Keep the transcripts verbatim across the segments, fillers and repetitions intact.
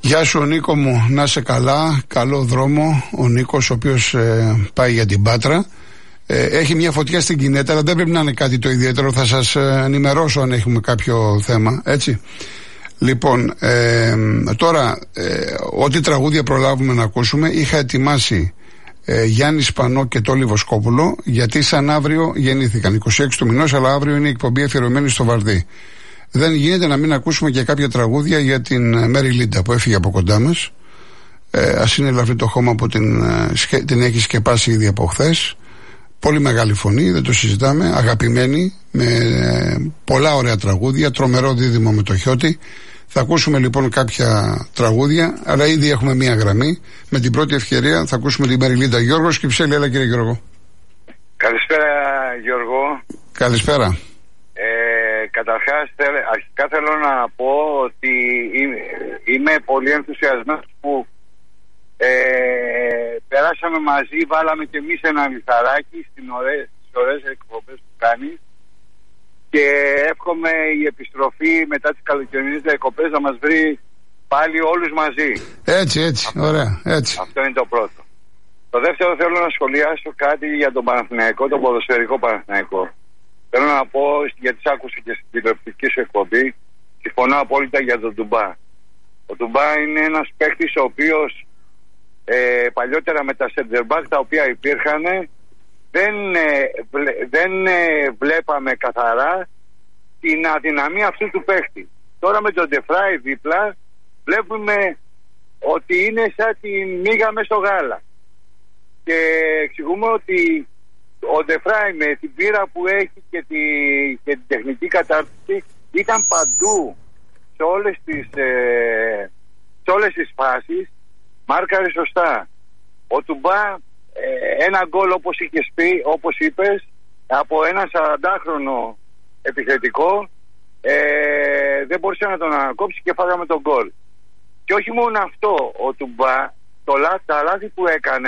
Γεια σου Νίκο μου, να είσαι καλά, καλό δρόμο. Ο Νίκος ο οποίος ε, πάει για την Πάτρα. Ε, έχει μια φωτιά στην Κινέτα, αλλά δεν πρέπει να είναι κάτι το ιδιαίτερο. Θα σας ε, ενημερώσω αν έχουμε κάποιο θέμα, έτσι. Λοιπόν, ε, τώρα ε, ό,τι τραγούδια προλάβουμε να ακούσουμε, είχα ετοιμάσει ε, Γιάννη Σπανό και Τόλι Βοσκόπουλο, γιατί σαν αύριο γεννήθηκαν είκοσι έξι του μηνός, αλλά αύριο είναι η εκπομπή αφιερωμένη στο Βαρδί. Δεν γίνεται να μην ακούσουμε και κάποια τραγούδια για την Μέρι Λίντα που έφυγε από κοντά μας. Ε, ας είναι ελαφρύ το χώμα που την, την έχει σκεπάσει ήδη από χθες. Πολύ μεγάλη φωνή, δεν το συζητάμε. Αγαπημένη, με ε, πολλά ωραία τραγούδια. Τρομερό δίδυμο με το Χιώτη. Θα ακούσουμε λοιπόν κάποια τραγούδια, αλλά ήδη έχουμε μία γραμμή. Με την πρώτη ευκαιρία θα ακούσουμε την Μέρι Λίντα. Γιώργος Κυψέλη, έλα κύριε Γιώργο. Καλησπέρα Γιώργο. Καλησπέρα. Ε, καταρχάς αρχικά θέλω να πω ότι είμαι πολύ ενθουσιασμένος που ε, περάσαμε μαζί, βάλαμε και εμείς ένα λιθαράκι στις ωραίες, ωραίες εκπομπές που κάνεις και εύχομαι η επιστροφή μετά τις καλοκαιρινές διακοπές να μας βρει πάλι όλους μαζί. Έτσι, έτσι, αυτό, ωραία, έτσι. Αυτό είναι το πρώτο. Το δεύτερο, θέλω να σχολιάσω κάτι για τον Παναθηναϊκό, τον ποδοσφαιρικό Παναθηναϊκό. Θέλω να πω, γιατί σ' άκουσα και στην τηλεοπτική σου εκπομπή, συμφωνώ απόλυτα για τον Ντουμπά. Ο Ντουμπά είναι ένας παίκτης ο οποίος ε, παλιότερα με τα σεντερμπάκ τα οποία υπήρχαν δεν, ε, βλέ, δεν ε, βλέπαμε καθαρά την αδυναμία αυτού του παίκτη. Τώρα με τον Ντεφράι δίπλα βλέπουμε ότι είναι σαν τη μύγα μες στο γάλα. Και εξηγούμε ότι ο Ντεφράι με την πείρα που έχει και, τη, και την τεχνική κατάρτιση ήταν παντού σε όλες τις, ε, σε όλες τις φάσεις, μάρκαρε σωστά. Ο Τουμπά ε, ένα γκολ όπως είχες πει, όπως είπες, από ένα σαραντάχρονο επιθετικό ε, δεν μπορούσε να τον ανακόψει και φάγαμε τον γκολ. Και όχι μόνο αυτό, ο Τουμπά το, τα λάθη που έκανε,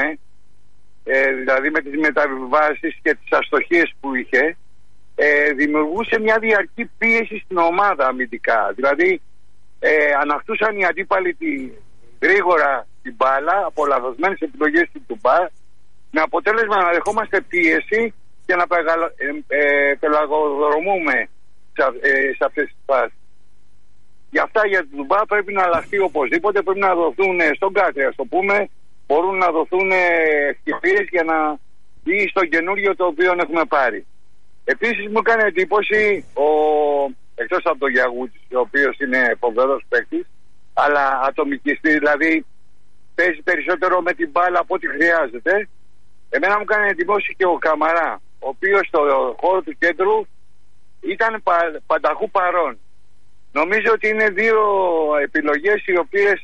Ε, δηλαδή με τις μεταβιβάσεις και τις αστοχίες που είχε, ε, δημιουργούσε μια διαρκή πίεση στην ομάδα αμυντικά. Δηλαδή ε, αναχτούσαν οι αντίπαλοι τη, γρήγορα την μπάλα από λαθασμένες επιλογές του Τουμπά, με αποτέλεσμα να δεχόμαστε πίεση και να πεγαλα, ε, ε, πελαγοδρομούμε σε, ε, σε αυτές τις φάσεις. Γι' αυτά για τον Τουμπά πρέπει να αλλάχθεί οπωσδήποτε, πρέπει να δοθούν στον Κάτρι, ας το πούμε, μπορούν να δοθούν ευκαιρίες για να μπει στο καινούριο το οποίο έχουμε πάρει. Επίσης μου έκανε εντύπωση ο, εκτός από τον Γιαγούτση, ο οποίος είναι φοβερός παίκτης, αλλά ατομικιστή, δηλαδή παίζει περισσότερο με την μπάλα από ό,τι χρειάζεται. Εμένα μου έκανε εντύπωση και ο Καμαρά, ο οποίος στο χώρο του κέντρου ήταν πα, πανταχού παρόν. Νομίζω ότι είναι δύο επιλογές οι οποίες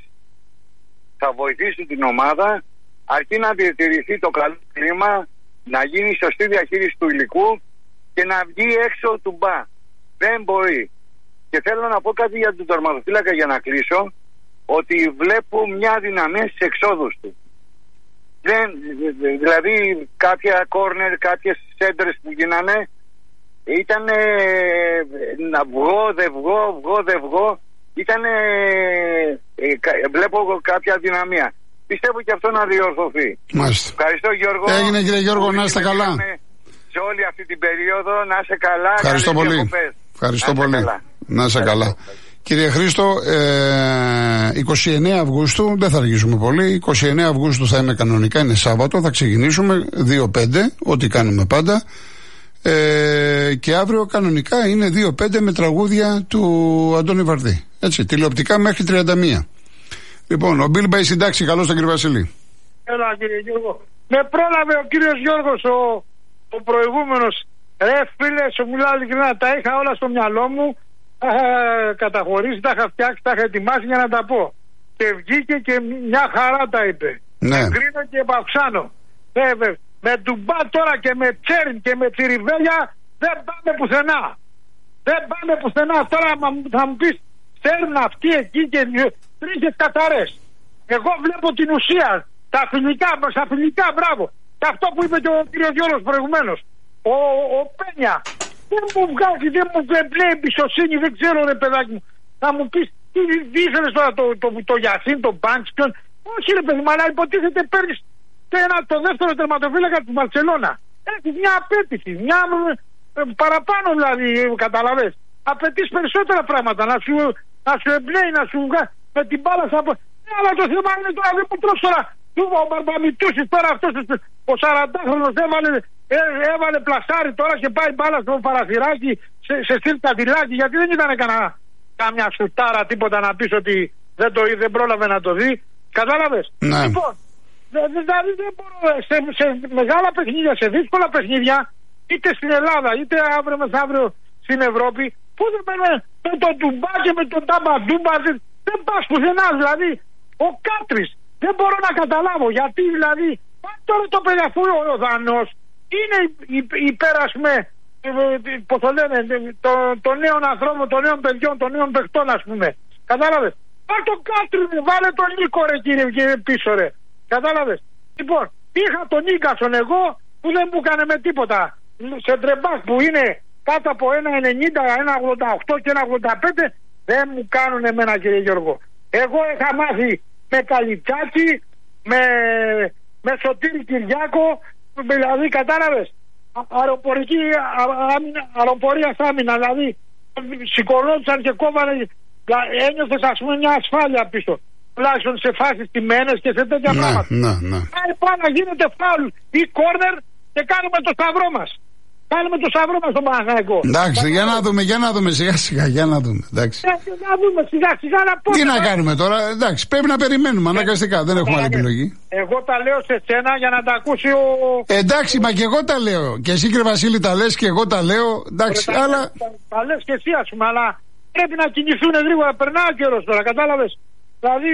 θα βοηθήσουν την ομάδα, αρκεί να διατηρηθεί το καλό κλίμα, να γίνει σωστή διαχείριση του υλικού και να βγει έξω του Μπα. Δεν μπορεί. Και θέλω να πω κάτι για τον τερματοφύλακα για να κλείσω, ότι βλέπω μια αδυναμία στις εξόδους του. Δεν, δηλαδή κάποια κόρνερ, κάποιες σέντρες που γίνανε ήταν να βγω, δεν βγω, βγω, δεν βγω. Ήταν, ε, ε, βλέπω κάποια δυναμία. Πιστεύω και αυτό να διορθωθεί. Μάλιστα. Ευχαριστώ Γιώργο. Έγινε κύριε Γιώργο, να είστε καλά. Σε όλη αυτή την περίοδο να είστε καλά. Ευχαριστώ πολύ. Ευχαριστώ να πολύ. Καλά. Να είστε καλά. Κύριε Χρήστο, ε, είκοσι εννέα Αυγούστου, δεν θα αργήσουμε πολύ, είκοσι εννέα Αυγούστου θα είμαι κανονικά, είναι Σάββατο, θα ξεκινήσουμε δύο πέντε, ό,τι κάνουμε πάντα. Ε, και αύριο κανονικά είναι δύο πέντε με τραγούδια του Αντώνη Βαρδί. Έτσι, τηλεοπτικά μέχρι τριάντα μία. Λοιπόν, ο Μπίλ πάει συντάξει. Καλώς τον κύριο Βασιλή. Έλα κύριε Γιώργο. Με πρόλαβε ο κύριος Γιώργος ο, ο προηγούμενος. Ρε φίλε, σου μιλάω ειλικρινά, τα είχα όλα στο μυαλό μου, τα είχα καταχωρήσει, τα είχα φτιάξει, τα είχα ετοιμάσει για να τα πω. Και βγήκε και μια χαρά τα είπε. Ναι. Κρίνω και επαυξάνω. Βέβαια. Με Ντουμπά τώρα και με Τσέριν και με Τσιριβέλια δεν πάμε πουθενά. Δεν πάμε πουθενά. Τώρα θα μου πεις στέλνουν αυτοί εκεί και τρίχες καθαρές. Εγώ βλέπω την ουσία. Τα φιλικά, στα φιλικά, μπράβο. Και αυτό που είπε και ο κ. Γιώργος προηγουμένως. Ο, ο Πένια δεν μου βγάζει, δεν μου βλέπει εμπιστοσύνη, δεν ξέρω ρε παιδάκι μου. Θα μου πεις Τι, τι ήθελες τώρα, το, το, το, το Γιασίν, το Μπάνξ, ποιον. Όχι ρε παιδί μου, αλλά υποτίθεται παίρνεις το δεύτερο τερματοφύλακα της Μπαρσελόνα. Έχεις μια απέτηση, μια ε, παραπάνω δηλαδή, καταλαβες. Απαιτείς περισσότερα πράγματα, να σου, να σου εμπνέει, να σου βγάλει με την μπάλα από... Ε, αλλά το θέμα είναι τώρα, δεν μου τρως τώρα. Ο Μπαρμπαμιτούσης τώρα αυτός ο σαραντάχρονος έβαλε, ε, έβαλε πλασάρι τώρα και πάει μπάλα στο παραθυράκι σε, σε στυλ καντιλάκι, γιατί δεν ήταν κανένα, καμιά σουτάρα τίποτα να πεις ότι δεν, το, δεν πρόλαβε να το δει. Κατάλαβες. Ναι. Λοιπόν, δηλαδή δεν μπορώ σε, σε μεγάλα παιχνίδια, σε δύσκολα παιχνίδια, είτε στην Ελλάδα είτε αύριο μεθαύριο στην Ευρώπη, που δεν με, με τον Ντουμπά και με τον Ταμπαντούμπα δεν, δεν πας πουθενά. Δηλαδή ο Κάτρης δεν μπορώ να καταλάβω γιατί, δηλαδή τώρα το παιδί αφού ο Δανός είναι υπέρ, ας πούμε, πώς το λένε, των νέων ανθρώπων, των νέων παιδιών, των νέων παιχτών, ας πούμε. Κατάλαβες. Πάρ' το Κάτρι, βάλε τον Νίκο ρε κύριε, κύριε πίσω ρε. Κατάλαβες. Λοιπόν, είχα τον Νίκασον εγώ που δεν μου έκανε με τίποτα. Σε τρεμπάκ που είναι κάτω από ένα ενενήντα, ένα ογδόντα οκτώ και ένα ογδόντα πέντε δεν μου κάνουν εμένα κύριε Γιώργο. Εγώ είχα μάθει με Καλιτσάκη, με, με Σωτήρη Κυριάκο, δηλαδή κατάλαβες. Αεροπορική αεροπορία άμυνα, δηλαδή σηκωνόντουσαν και κόβανε, ένιωθες ας πούμε μια ασφάλεια πίσω. Τουλάχιστον σε φάσεις τιμένες και σε τέτοια ναι, πράγματα. Ναι, ναι. Πάει πάνω να γίνεται φάουλ ή κόρνερ και κάνουμε το σταυρό μας. Κάνουμε το σταυρό μας στον Παναθηναϊκό. Εντάξει, για να δούμε, για να δούμε σιγά σιγά, για να δούμε. Εντάξει. Να δούμε σιγά σιγά να πω. Τι να κάνουμε τώρα, εντάξει, πρέπει να περιμένουμε αναγκαστικά, δεν έχουμε άλλη επιλογή. Εγώ τα λέω σε σένα για να τα ακούσει ο... Εντάξει, μα και εγώ τα λέω. Και εσύ κύριε Βασίλη τα λες και εγώ τα λέω. Εντάξει, τα, αλλά... Τα, τα λες και εσύ ας πούμε, αλλά πρέπει να κινηθούν γρήγορα. Περνάει ο καιρός τώρα, κατάλαβες. Δηλαδή,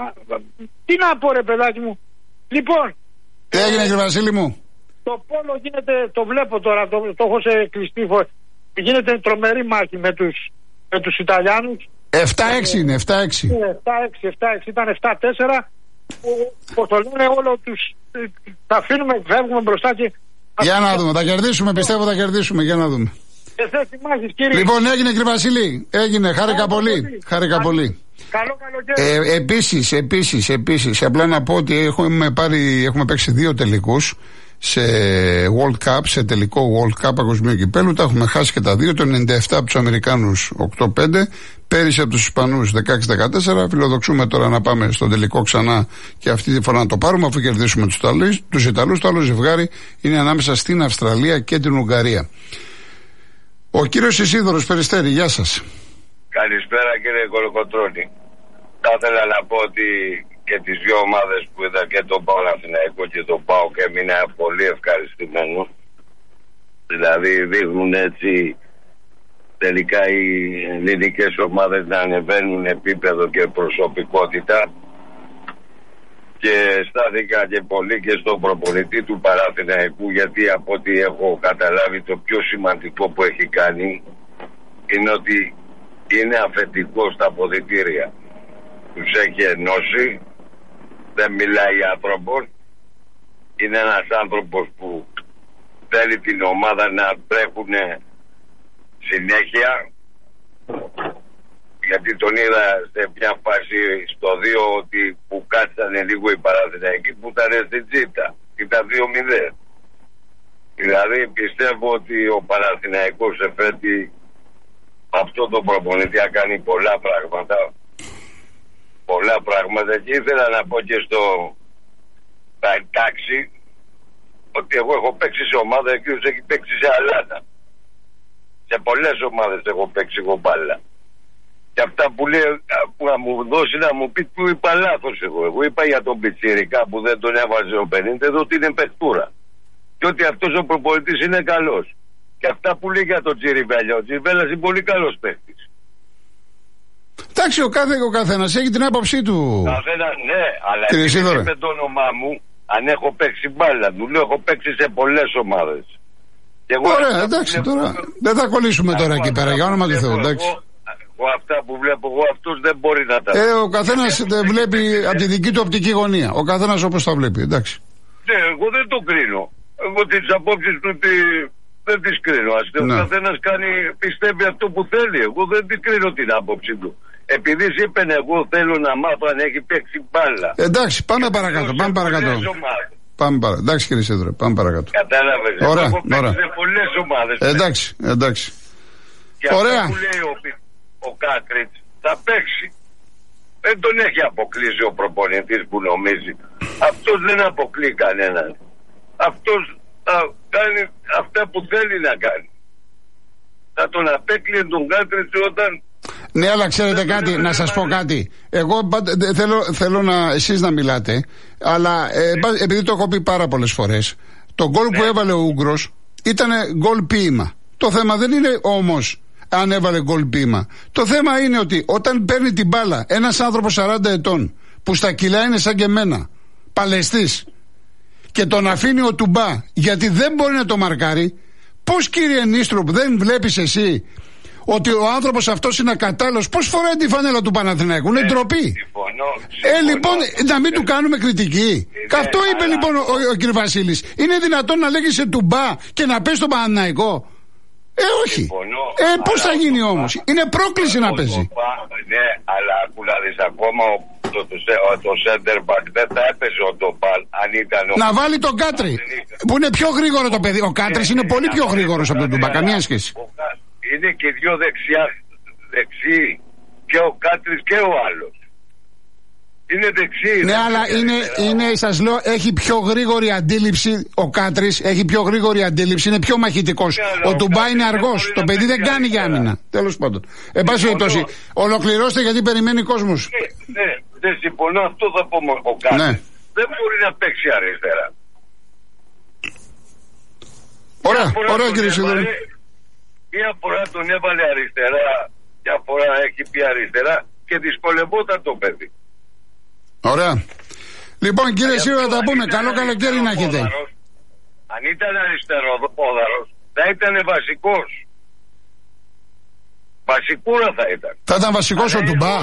τι να πω ρε παιδάκι μου. Λοιπόν... Τι έγινε κύριε Βασίλη μου. Το πόλο γίνεται, το βλέπω τώρα, το, το έχω σε κλειστή φορά. Γίνεται τρομερή μάχη με τους, με τους Ιταλιάνους. επτά έξι είναι, επτά έξι. επτά έξι, επτά έξι, ήταν επτά τέσσερα. Πώς το λένε όλο τους, τα αφήνουμε, φεύγουμε μπροστά και... Για να δούμε, θα κερδίσουμε, πιστεύω θα κερδίσουμε, για να δούμε. Σε θέση μάχης κύριε. Λοιπόν έγινε κύριε Βασίλη, έγινε, χάρηκα πολύ, χάρηκα πολύ. Καλό καλοκαίρι. Ε, επίσης, επίσης, επίσης, απλά να πω ότι έχουμε, πάρει, έχουμε παίξει δύο τελικούς σε World Cup, σε τελικό World Cup παγκοσμίου κυπέλου. Τα έχουμε χάσει και τα δύο. Το ενενήντα επτά από τους Αμερικάνους οκτώ πέντε, πέρυσι από τους Ισπανούς δεκαέξι δεκατέσσερα. Φιλοδοξούμε τώρα να πάμε στον τελικό ξανά και αυτή τη φορά να το πάρουμε αφού κερδίσουμε τους Ιταλούς. Τους Ιταλούς, το άλλο ζευγάρι είναι ανάμεσα στην Αυστραλία και την Ουγγαρία. Ο κύριος Ισίδωρος Περιστέρη, γεια σας. Καλησπέρα κύριε Κολοκοτρώνη. Θα ήθελα να πω ότι και τις δύο ομάδες που είδα, και τον Παναθηναϊκό και τον ΠΑΟΚ, και έμεινα πολύ ευχαριστημένο. Δηλαδή δείχνουν έτσι τελικά οι ελληνικές ομάδες να ανεβαίνουν επίπεδο και προσωπικότητα, και στάθηκα και πολύ και στον προπονητή του Παναθηναϊκού, γιατί από ό,τι έχω καταλάβει το πιο σημαντικό που έχει κάνει είναι ότι είναι αφεντικό στα αποδυτήρια. Τους έχει ενώσει, δεν μιλάει άνθρωπος, είναι ένας άνθρωπος που θέλει την ομάδα να τρέχουν συνέχεια, γιατί τον είδα σε μια φάση στο δύο ότι που κάτσανε λίγο οι Παναθηναϊκοί που ήταν στην Τζίτα, ήταν δύο μηδέν. Δηλαδή πιστεύω ότι ο Παναθηναϊκός εφέτει αυτό το προπονητή θα κάνει πολλά πράγματα. Πολλά πράγματα, και ήθελα να πω και στο τάξη ότι εγώ έχω παίξει σε ομάδα και ο έχει παίξει σε αλάτα. Σε πολλές ομάδες έχω παίξει εγώ μπάλα. Και αυτά που λέει, που να μου δώσει να μου πει, που είπα λάθος εγώ. Εγώ είπα για τον Πιτσιρικά που δεν τον έβαζε ο πενήντα εδώ ότι είναι παιχτούρα. Και ότι αυτός ο προπονητής είναι καλός. Και αυτά που λέει για τον Τσιριβέλια, ο Τσιριβέλιας είναι πολύ καλός παίχτης. Εντάξει, ο κάθε ο καθένας έχει την άποψή του. Καθένα, ναι, αλλά επειδή με το όνομά μου, αν έχω παίξει μπάλα, του λέω έχω παίξει σε πολλές ομάδες. Ωραία, εντάξει, τώρα δεν θα κολλήσουμε τώρα εκεί πέρα, για όνομα του Θεού, εντάξει. Εγώ αυτά που βλέπω εγώ, αυτός δεν μπορεί να τα ε, ο καθένας δεν βλέπει από τη δική του οπτική γωνία. Ο καθένας όπως τα βλέπει, εντάξει. Ναι, εγώ δεν το κρίνω. Εγώ τις απόψεις του τη... δεν τις κρίνω. Ας, ναι. Ο καθένας κάνει, πιστεύει αυτό που θέλει. Εγώ δεν την κρίνω την άποψη του. επειδή είπε εγώ θέλω να μάθω αν έχει παίξει μπάλα. Εντάξει, πάμε παρακάτω. Πάμε παρακάτω. Πάμε παρακάτω. Εντάξει κύριε Σίδωρο, πάμε παρακάτω. Κατάλαβες. Ωραία, έχω παίξει ωραία. σε πολλές ομάδες. Εντάξει, εντάξει. Και Ωραία. αυτό που λέει ο, ο Κάκριτς θα παίξει. Δεν τον έχει αποκλείσει ο προπονητής που νομίζει. Αυτός δεν αποκλεί κανέναν. Αυτός θα κάνει αυτά που θέλει να κάνει. Θα τον απέκλειε τον Κάκριτς όταν... Ναι, αλλά ξέρετε κάτι, να σας πω κάτι. Εγώ θέλω, θέλω να, εσείς να μιλάτε, αλλά ε, επειδή το έχω πει πάρα πολλές φορές, το γκολ που έβαλε ο Ούγγρος ήταν γκολ ποίημα. Το θέμα δεν είναι όμως αν έβαλε γκολ ποίημα. Το θέμα είναι ότι όταν παίρνει την μπάλα ένας άνθρωπος σαράντα ετών, που στα κιλά είναι σαν και εμένα, παλαιστής, και τον αφήνει ο Τουμπά γιατί δεν μπορεί να το μαρκάρει, πώς κύριε Νίστροπ δεν βλέπεις εσύ ότι ο άνθρωπος αυτός είναι ακατάλληλος? Πώς φοράει τη φανέλα του Παναθηναϊκού? Είναι ντροπή. Συμφωνώ, Ε, λοιπόν, να μην του κάνουμε κριτική. Και αυτό είπε λοιπόν ο, ο, ο κ. Βασίλης. Είναι δυνατόν να λέγει σε Τουμπά και να πέσει στον Παναθηναϊκό? Ε, όχι. Συμφωνώ, ε, πώς θα γίνει το όμως? Είναι πρόκληση να παίζει. Ναι, αλλά ακουλάδεις ακόμα το, το, το, το center back δεν θα έπαιζε ο Ντομπάλ αν ήταν ο... Να βάλει τον Κάτρι, που είναι πιο γρήγορο το παιδί. Ο Κάτρης είναι πολύ πιο γρήγορος από τον Τουμπά. Καμία σχέση. Είναι και δυο δεξιά, δεξί, και ο Κάτρης και ο άλλος. Είναι δεξί. Ναι, αλλά είναι, είναι, σας λέω, έχει πιο γρήγορη αντίληψη ο Κάτρης, έχει πιο γρήγορη αντίληψη, είναι πιο μαχητικός. Ναι, ο ο Τουμπά είναι Κάτρης αργός. Το παιδί δεν κάνει για άμυνα. Τέλος πάντων. Εν πάση περιπτώσει, ολοκληρώστε γιατί περιμένει κόσμος. Ναι, ναι, δεν συμφωνώ, αυτό θα πω. Ο Κάτρης Ναι. δεν μπορεί να παίξει αριστερά. Ωραία, ωραία κύριε Σιδωρή. Μία φορά τον έβαλε αριστερά, μια φορά έχει πει αριστερά και δυσκολευόταν το παιδί. Ωραία. Λοιπόν κύριε Σίδωρο, θα τα πούμε. Καλό καλοκαίρι να έχετε. Αν ήταν αριστεροπόδαρος θα ήταν βασικός. Βασικούρα θα ήταν. Θα ήταν βασικός ο Τουμπά?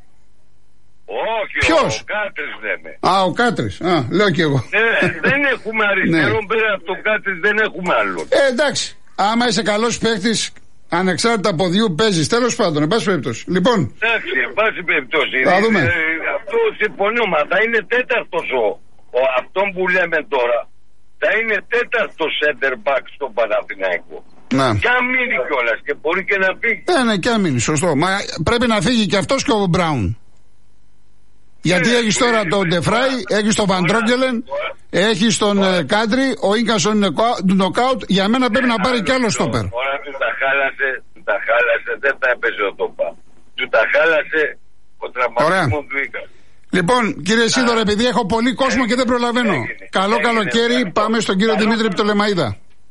Όχι, Ποιος? ο Κάτρης λέμε. Α, ο Κάτρης. Α, λέω κι εγώ. Ναι, δεν έχουμε αριστερό, Ναι. πέρα από τον Κάτρης δεν έχουμε άλλον. Ε, εντάξει. Άμα είσαι καλός παίκτης, ανεξάρτητα από δύο παίζεις. Τέλος πάντων, εν πάση περιπτώσει. Λοιπόν. Εντάξει, εν πάση περιπτώσει. Θα δούμε. Ε, αυτό συμφωνούμε. Θα είναι τέταρτος ο, ο αυτόν που λέμε τώρα. Θα είναι τέταρτο center back στον Παναθηναϊκό. Να. Και αν μείνει κιόλας και μπορεί και να φύγει. Ναι, ναι, και άμυνη, σωστό. Μα πρέπει να φύγει και αυτός και ο Μπράουν. Γιατί Ε, έχεις τώρα ε, τον ε, Ντεφράι, ε, έχεις τον ε, Βαντρόγκελεν, ε, έχεις τον ε, Κάντρι, ο Ίνκασον είναι νοκάουτ. Για μένα πρέπει να πάρει κι άλλο στόπερ. Τώρα του τα χάλασε, του τα χάλασε, δεν θα έπαιζε ο Τόπα. Του τα χάλασε ο τραυματισμό του Ίνκα. Λοιπόν, κύριε Σίδωρο, επειδή έχω πολύ κόσμο και δεν προλαβαίνω. Έγινε, Καλό έγινε, καλοκαίρι, έγινε. πάμε στον κύριο Καλό Δημήτρη Πτολεμαΐδα.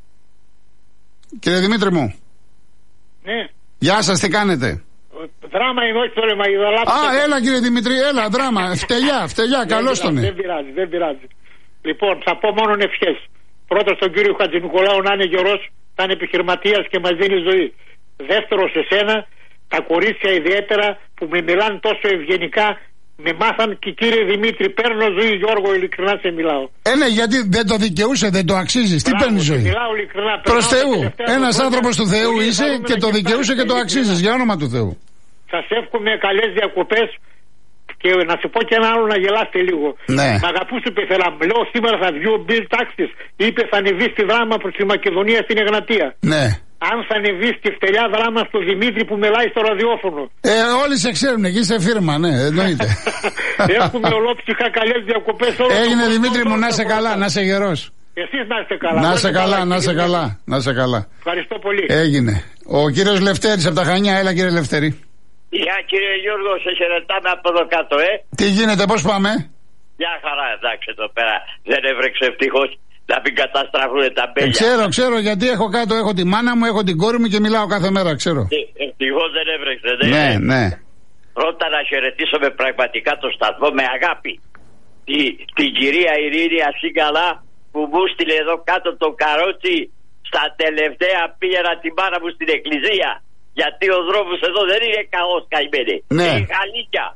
Κύριε Δημήτρη μου, Ναι. γεια σας, τι κάνετε? Δράμα είναι, όχι τώρα, μα είδα λάθος. Α, έλα κύριε Δημήτρη, έλα, δράμα. Φτελιά, φτελιά, καλώς τον Δεν είναι. πειράζει, δεν πειράζει. Λοιπόν, θα πω μόνο ευχές. Πρώτα στον κύριο Χατζηνικολάου να είναι γερός, θα είναι επιχειρηματίας και μας δίνει ζωή. Δεύτερο σε σένα, τα κορίτσια ιδιαίτερα που με μιλάνε τόσο ευγενικά, με μάθαν και κύριε Δημήτρη, παίρνω ζωή Γιώργο, ειλικρινά σε μιλάω. Ε, ναι, γιατί δεν το δικαιούσε, δεν το αξίζεις. Τι παίρνει ζωή? Μιλάω ειλικρινά. Προς περνάω τα Θεού. τελευταία Ένας χρόνια, άνθρωπος του Θεού πολύ είσαι χαρούμενα και το δικαιούσε και το ειλικρινά. αξίζεις. Για όνομα του Θεού. Σας εύχομαι καλές διακοπές και να σε πω και ένα άλλο να γελάστε λίγο. Ναι. Μ' αγαπούσε πεθερά. Λέω σήμερα θα βγει ο Μπιλ Τάξης. Είπε θα ανεβεί στη δράμα προς τη Μακεδονία στην Εγνατία. Ναι. Αν θα ανεβεί στη φτελιά δράμα στο Δημήτρη που μιλάει στο ραδιόφωνο. Ε, όλοι σε ξέρουν, εκεί σε φίρμα, ναι, εννοείται. Έχουμε ολόψυχα καλές διακοπές. Έγινε Δημήτρη μου, να είσαι καλά, να είσαι γερός. Εσείς να είστε καλά. Να είσαι καλά, να είσαι καλά, να είσαι καλά. Ευχαριστώ πολύ. Έγινε. Ο κύριος Λευτέρης από τα Χανιά, έλα κύριε Λευτέρη. Γεια κύριε Γιώργο, σε χαιρετάμε από εδώ κάτω, ε. Τι γίνεται, πώς πάμε? Μια χαρά, εντάξει, εδώ πέρα δεν έβρεξε ευτυχώς να μην καταστραφούν τα Ε, μπέλια. ξέρω, ξέρω, γιατί έχω κάτω, έχω τη μάνα μου, έχω την κόρη μου και μιλάω κάθε μέρα, ξέρω. Ευτυχώς δεν έβρεξε, δεν Ναι, είναι. ναι. Πρώτα να χαιρετήσω με πραγματικά το σταθμό με αγάπη τη, την κυρία Ειρήνη Ασύγκαλα που μου στείλε εδώ κάτω το καρότσι. Στα τελευταία πήγαινα την μάνα μου στην εκκλησία. Γιατί ο δρόμος εδώ δεν είναι καλός, καημένοι. Ναι. Είναι γαλίκια.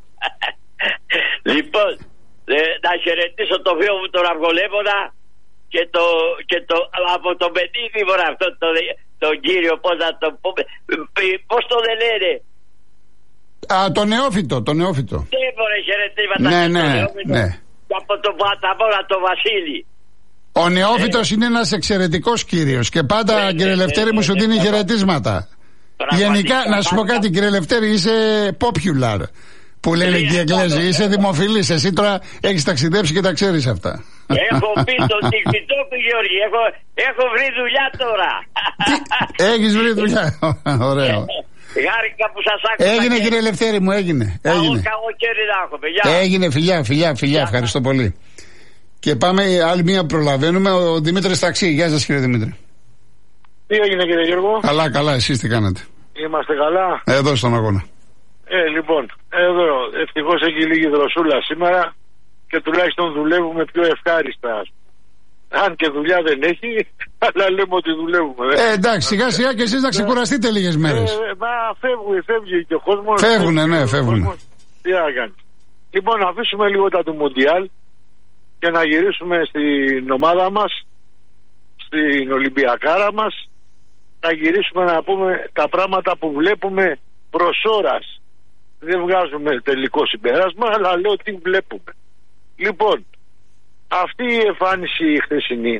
Λοιπόν, ε, να χαιρετήσω το βίο μου τον Αυγολέμονα και το, και το από το Μετίδημορα αυτό το, τον κύριο, πώς να το πούμε, πώς το δεν λένε, Α, το νεόφυτο, το νεόφυτο. Τι μπορεί χαιρετήματα. Ναι, ναι, ναι. Και από τον Παταμόνα το Βασίλη. Ο νεόφυτος ε. είναι ένας εξαιρετικός κύριος και πάντα, ε, κύριε ε, Λευτέρη, ε, μου σου δίνει ε, χαιρετίσματα. Γενικά, να σου πω κάτι, κύριε Λευτέρη, είσαι popular. Που λένε και οι Εγγλέζοι, είσαι δημοφιλής. Εσύ τώρα έχεις ταξιδέψει και τα ξέρεις αυτά. Έχω πει στον TikTok, Γιώργη, έχω, έχω βρει δουλειά τώρα. Έχεις βρει δουλειά, ωραίο. Χάρηκα που σας άκουσα. Έγινε και... κύριε Λευτέρη μου, έγινε. έγινε. Έγινε, φιλιά, φιλιά, φιλιά, ευχαριστώ πολύ. Και πάμε, άλλη μία προλαβαίνουμε, ο Δημήτρης Ταξί. Γεια σας κύριε Δημήτρη. Τι έγινε κύριε Γιώργο? Καλά, καλά, εσείς τι κάνετε? Είμαστε καλά. Εδώ στον αγώνα. Ε, λοιπόν, εδώ ευτυχώς έχει λίγη δροσούλα σήμερα και τουλάχιστον δουλεύουμε πιο ευχάριστα. Αν και δουλειά δεν έχει, αλλά λέμε ότι δουλεύουμε. Ε, εντάξει, σιγά σιγά και εσείς να ξεκουραστείτε λίγες μέρες. Ε, μα φεύγει, φεύγει και ο κόσμος. Φεύγουνε, ναι, φεύγουνε. Τι να κάνει. Λοιπόν, να αφήσουμε λίγο τα του Μουντιάλ και να γυρίσουμε στην ομάδα μας, στην Ολυμπιακάρα μας, να γυρίσουμε να πούμε τα πράγματα που βλέπουμε προς ώρας. Δεν βγάζουμε τελικό συμπέρασμα, αλλά λέω τι βλέπουμε. Λοιπόν, αυτή η εμφάνιση η χθεσινή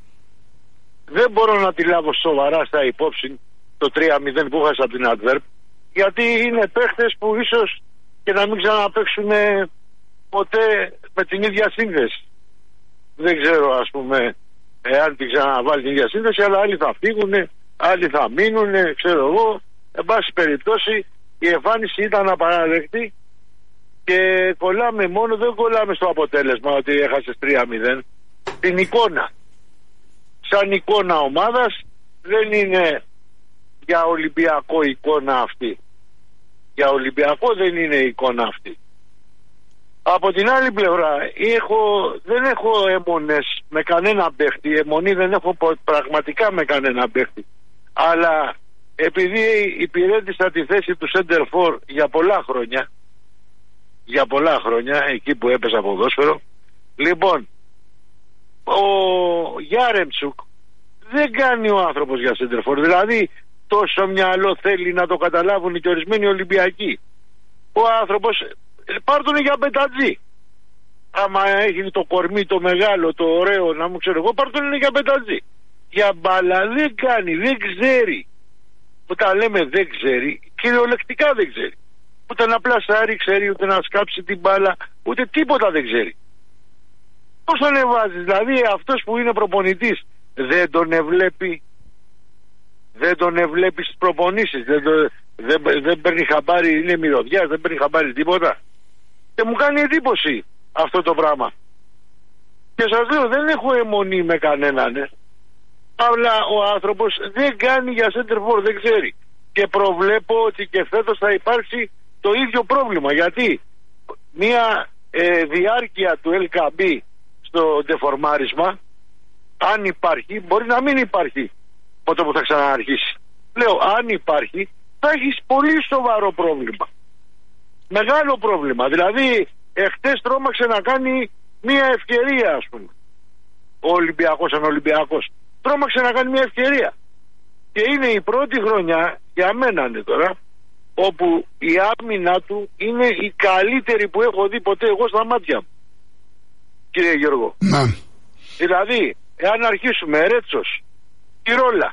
δεν μπορώ να τη λάβω σοβαρά στα υπόψη το τρία μηδέν που έχασα από την Adverb, γιατί είναι παίχτες που ίσως και να μην ξαναπαίξουν ποτέ με την ίδια σύνδεση. Δεν ξέρω, ας πούμε, εάν την ξαναβάλει την ίδια σύνδεση, αλλά άλλοι θα φύγουν, άλλοι θα μείνουν, ξέρω εγώ. Εν πάση περιπτώσει, η εμφάνιση ήταν απαραδεκτή και κολλάμε μόνο, δεν κολλάμε στο αποτέλεσμα ότι έχασες τρία μηδέν. Την εικόνα. Σαν εικόνα ομάδας δεν είναι για Ολυμπιακό εικόνα αυτή. Για Ολυμπιακό δεν είναι η εικόνα αυτή. Από την άλλη πλευρά έχω, δεν έχω αιμονές με κανένα παίχτη. Αιμονή δεν έχω πραγματικά με κανένα παίχτη. Αλλά επειδή υπηρέτησα τη θέση του Center For για πολλά χρόνια, για πολλά χρόνια, εκεί που έπαιζα ποδόσφαιρο, λοιπόν, ο Γιάρεμτσουκ δεν κάνει ο άνθρωπος για Center For. Δηλαδή, τόσο μυαλό θέλει να το καταλάβουν και ορισμένοι Ολυμπιακοί. Ο άνθρωπος, πάρτουνε για πετατζή. Άμα έχει το κορμί το μεγάλο, το ωραίο, να μου ξέρω εγώ, πάρτουνε για πετατζή. Για μπάλα δεν κάνει, δεν ξέρει. Όταν λέμε δεν ξέρει, κυριολεκτικά δεν ξέρει. Ούτε να πλασάρει ξέρει, ούτε να σκάψει την μπάλα, ούτε τίποτα δεν ξέρει. Πώς τον εβάζεις, δηλαδή αυτός που είναι προπονητής δεν τον ευλέπει, δεν τον ευλέπει στις προπονήσεις, δεν, το, δεν, δεν παίρνει χαμπάρι, είναι μυρωδιάς, δεν παίρνει χαμπάρι τίποτα. Και μου κάνει εντύπωση αυτό το πράγμα. Και σας λέω, δεν έχω αιμονή με κανέναν, ναι. Αλλά ο άνθρωπος δεν κάνει για center for, δεν ξέρει. Και προβλέπω ότι και φέτος θα υπάρξει το ίδιο πρόβλημα. Γιατί μια ε, διάρκεια του ελ κέι μπι στο ντεφορμάρισμα, αν υπάρχει, μπορεί να μην υπάρχει ποτέ που θα ξαναρχίσει. Λέω, αν υπάρχει, θα έχεις πολύ σοβαρό πρόβλημα. Μεγάλο πρόβλημα. Δηλαδή, εχθές τρόμαξε να κάνει μια ευκαιρία, ας πούμε. Ο Ολυμπιακός, αν Ολυμπιακός. Τρόμαξε να κάνει μια ευκαιρία. Και είναι η πρώτη χρονιά, για μένα είναι τώρα, όπου η άμυνα του είναι η καλύτερη που έχω δει ποτέ εγώ στα μάτια μου. Κύριε Γιώργο. Να. Δηλαδή, εάν αρχίσουμε Ρέτσος, Τυρόλα,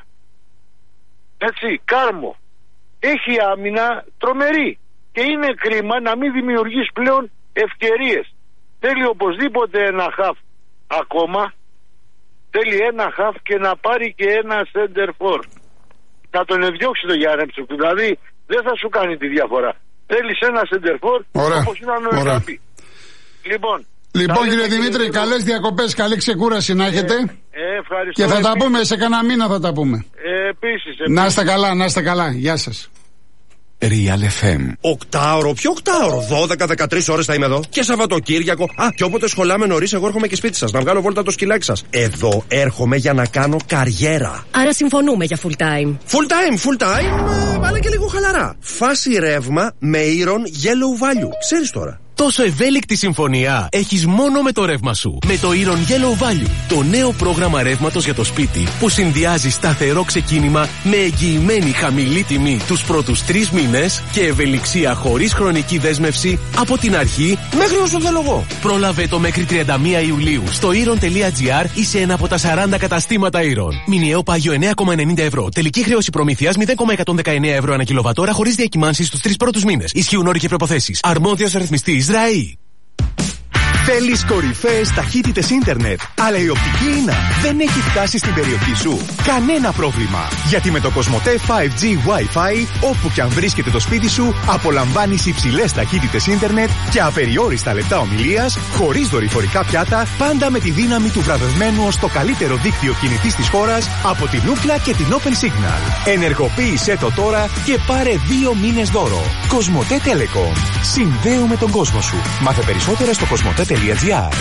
έτσι, Κάρμο, έχει άμυνα τρομερή. Και είναι κρίμα να μην δημιουργείς πλέον ευκαιρίες. Θέλει οπωσδήποτε ένα χαφ ακόμα. Θέλει ένα χαφ και να πάρει και ένα center for. Να τον εδιώξει το Γιάρεμτσουκ. Δηλαδή δεν θα σου κάνει τη διαφορά. Θέλεις ένα center for όπως ήταν ο Εκαπή. Λοιπόν, λοιπόν κύριε Δημήτρη, καλές διακοπές, καλή ξεκούραση να έχετε. Ε, ε, ευχαριστώ. Και θα επίσης, τα πούμε σε κανένα μήνα θα τα πούμε. Ε, επίσης, επίσης. Να είστε καλά, να είστε καλά. Γεια σας. Real εφ εμ. Οκτάωρο, ποιο οκτάωρο? δώδεκα με δεκατρείς ώρες θα είμαι εδώ. Και Σαββατοκύριακο. Α, και όποτε σχολάμε νωρίς, εγώ έρχομαι και σπίτι σας. Να βγάλω βόλτα το σκυλάκι σας. Εδώ έρχομαι για να κάνω καριέρα. Άρα συμφωνούμε για full time. Full time, full time, ε, αλλά και λίγο χαλαρά. Φάση ρεύμα με ήρων yellow value. Ξέρεις τώρα. Τόσο ευέλικτη συμφωνία έχεις μόνο με το ρεύμα σου. Με το Iron Yellow Value, το νέο πρόγραμμα ρεύματος για το σπίτι που συνδυάζει σταθερό ξεκίνημα με εγγυημένη χαμηλή τιμή τους πρώτους τρεις μήνες και ευελιξία χωρίς χρονική δέσμευση από την αρχή μέχρι όσο θέλω εγώ. Πρόλαβε το μέχρι τριάντα μία Ιουλίου στο iron τελεία gr ή σε ένα από τα σαράντα καταστήματα Iron. Μηνιαίο πάγιο εννέα κόμμα ενενήντα ευρώ. Τελική χρέωση προμήθειας μηδέν κόμμα εκατόν δεκαεννέα ευρώ ανά κιλοβατόρα χωρίς διακυμάνσεις στους τρεις πρώτους μήνες. Ισχύουν όροι και προϋποθέσεις. Αρμόδιος ρυθμιστής ΡΑΗ. Θέλεις κορυφαίες ταχύτητες ίντερνετ, αλλά η οπτική ίνα δεν έχει φτάσει στην περιοχή σου? Κανένα πρόβλημα. Γιατί με το Κοσμοτέ φάιβ τζι Wi-Fi, όπου και αν βρίσκεται το σπίτι σου, απολαμβάνεις υψηλές ταχύτητες ίντερνετ και απεριόριστα λεπτά ομιλίας, χωρίς δορυφορικά πιάτα, πάντα με τη δύναμη του βραβευμένου ως το καλύτερο δίκτυο κινητής της χώρας από την Ookla και την Open Signal. Ενεργοποίησέ το τώρα και πάρε δύο μήνες δώρο. Κοσμοτέ Telecom. Συνδέουμε τον κόσμο σου. Μάθε περισσότερα στο κοσμοτέ τελεία gr.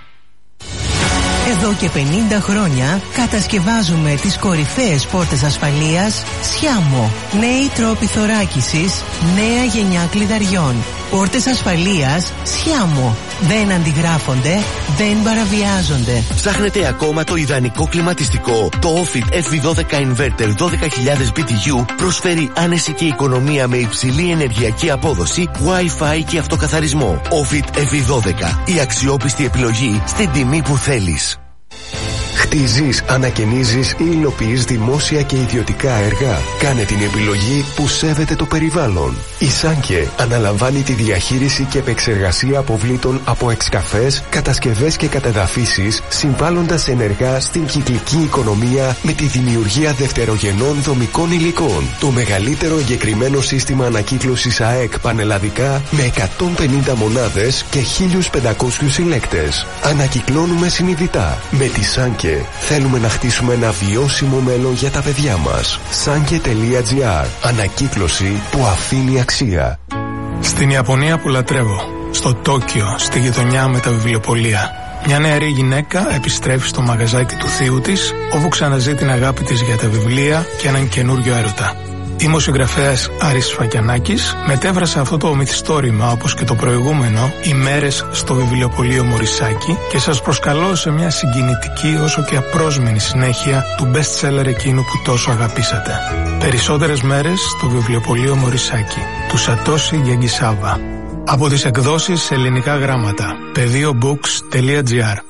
Εδώ και πενήντα χρόνια κατασκευάζουμε τις κορυφαίες πόρτες ασφαλείας Σιάμο. Νέοι τρόποι θωράκισης, νέα γενιά κλειδαριών. Πόρτες ασφαλείας Σιάμο. Δεν αντιγράφονται, δεν παραβιάζονται. Ψάχνετε ακόμα το ιδανικό κλιματιστικό? Το Ofit εφ βι δώδεκα Inverter δώδεκα χιλιάδες μπι τι γιου προσφέρει άνεση και οικονομία με υψηλή ενεργειακή απόδοση, Wi-Fi και αυτοκαθαρισμό. Ofit εφ βι δώδεκα. Η αξιόπιστη επιλογή στην τιμή που θέλεις. Χτίζεις, ανακαινίζεις ή υλοποιείς δημόσια και ιδιωτικά έργα? Κάνε την επιλογή που σέβεται το περιβάλλον. Η Σάνκε αναλαμβάνει τη διαχείριση και επεξεργασία αποβλήτων από εξκαφές, κατασκευές και κατεδαφίσεις, συμβάλλοντας ενεργά στην κυκλική οικονομία με τη δημιουργία δευτερογενών δομικών υλικών. Το μεγαλύτερο εγκεκριμένο σύστημα ανακύκλωσης ΑΕΚ πανελλαδικά με εκατόν πενήντα μονάδες και χίλιους πεντακόσιους συλλέκτες. Ανακυκλώνουμε συνειδητά. Με τη Σάνκε θέλουμε να χτίσουμε ένα βιώσιμο μέλλον για τα παιδιά μας. Σάνκε τελεία gr. Ανακύκλωση που αφήνει αξία. Στην Ιαπωνία που λατρεύω, στο Τόκιο, στη γειτονιά με τα βιβλιοπωλεία, μια νεαρή γυναίκα επιστρέφει στο μαγαζάκι του θείου της, όπου ξαναζεί την αγάπη της για τα βιβλία και έναν καινούριο έρωτα. Είμαι ο συγγραφέας Άρης Φακιανάκης, μετέφρασα αυτό το μυθιστόρημα όπως και το προηγούμενο ημέρες στο βιβλιοπωλείο Μωρισάκη και σας προσκαλώ σε μια συγκινητική όσο και απρόσμενη συνέχεια του best seller εκείνου που τόσο αγαπήσατε. Περισσότερες μέρες στο βιβλιοπωλείο Μωρισάκη του Σατόσι Γιαγκισάβα. Από τις εκδόσεις σε ελληνικά γράμματα. πεδίο books τελεία gr.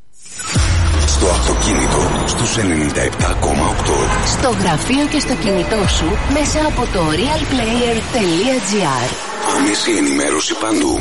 Στο αυτοκίνητο στους ενενήντα επτά κόμμα οκτώ. Στο γραφείο και στο κινητό σου μέσα από το realplayer τελεία gr. Άμεση ενημέρωση παντού.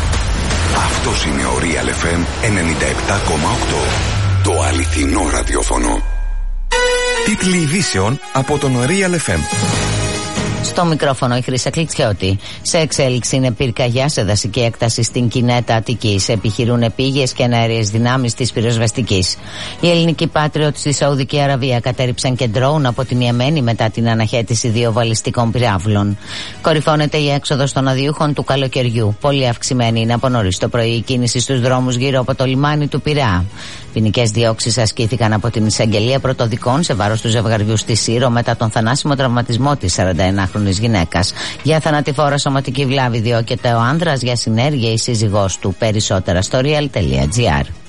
Αυτός είναι ο Real εφ εμ ενενήντα επτά κόμμα οκτώ. Το αληθινό ραδιόφωνο. Τίτλοι ειδήσεων από τον Real εφ εμ. Στο μικρόφωνο η Χρύσα Κλιτσιώτη. Σε εξέλιξη είναι πυρκαγιά σε δασική έκταση στην Κινέτα Αττικής. Επιχειρούν επίγειες και εναέριες δυνάμεις της πυροσβεστικής. Οι ελληνικοί πάτριωτοι στη Σαουδική Αραβία κατέριψαν και ντρόουν από την Ιεμένη μετά την αναχέτηση δύο βαλιστικών πυράβλων. Κορυφώνεται η έξοδος των αδιούχων του καλοκαιριού. Πολύ αυξημένη είναι από νωρίς το πρωί η κίνηση στους δρόμους γύρω από το λιμάνι του Πειραιά. Ποινικές διώξεις ασκήθηκαν από την εισαγγελία πρωτοδικών σε βάρος του ζευγαριού στη Σύρο μετά τον θανάσιμο τραυματισμό της σαρανταενάχρονης γυναίκας. Για θανατηφόρα σωματική βλάβη διώκεται ο άνδρας για συνέργεια η σύζυγός του. Περισσότερα στο real τελεία gr.